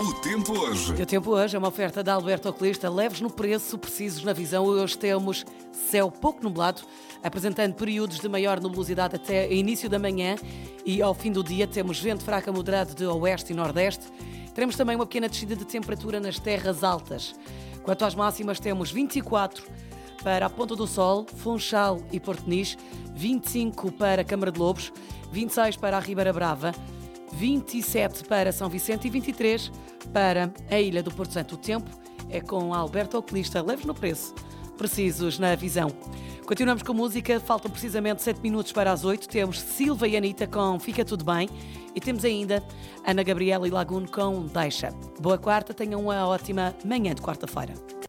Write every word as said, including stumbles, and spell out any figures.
O tempo hoje. E o tempo hoje é uma oferta da Alberto Oculista, leves no preço, precisos na visão. Hoje temos céu pouco nublado, apresentando períodos de maior nebulosidade até início da manhã, e ao fim do dia temos vento fraco a moderado de oeste e nordeste. Teremos também uma pequena descida de temperatura nas terras altas. Quanto às máximas, temos vinte e quatro para a Ponta do Sol, Funchal e Porto Nice, vinte e cinco para Câmara de Lobos, vinte e seis para a Ribeira Brava, vinte e sete para São Vicente e vinte e três para a Ilha do Porto Santo. O tempo é com a Alberto Oculista, leves no preço, precisos na visão. Continuamos com música, faltam precisamente sete minutos para as oito. Temos Silva e Anitta com Fica Tudo Bem e temos ainda Ana Gabriela e Lagoon com Deixa. Boa quarta, tenham uma ótima manhã de quarta-feira.